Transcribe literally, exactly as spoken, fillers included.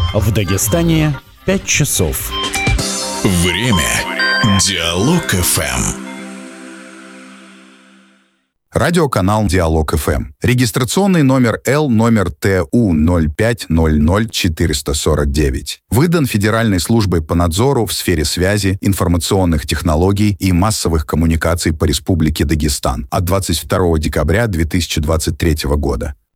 В Дагестане пять часов. Время. Диалог эф эм. Радиоканал Диалог эф эм. Регистрационный номер Л номер Т У ноль пять ноль ноль четыреста сорок девять. Выдан Федеральной службой по надзору в сфере связи, информационных технологий и массовых коммуникаций по Республике Дагестан от двадцать второго декабря две тысячи двадцать третьего года.